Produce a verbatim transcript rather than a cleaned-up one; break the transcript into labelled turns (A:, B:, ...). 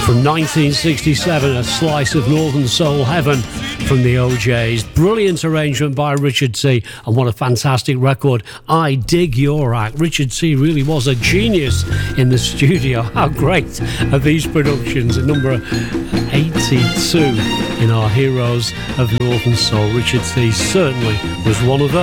A: From nineteen sixty-seven, a slice of Northern Soul heaven from the O Js. Brilliant arrangement by Richard T. And what a fantastic record. I dig your act. Richard T. really was a genius in the studio. How great are these productions? At number eighty-two in our Heroes of Northern Soul, Richard T. certainly was one of those.